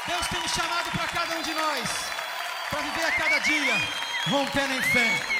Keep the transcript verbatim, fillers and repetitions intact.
Deus tem um chamado para cada um de nós, para viver a cada dia, rompendo em fé.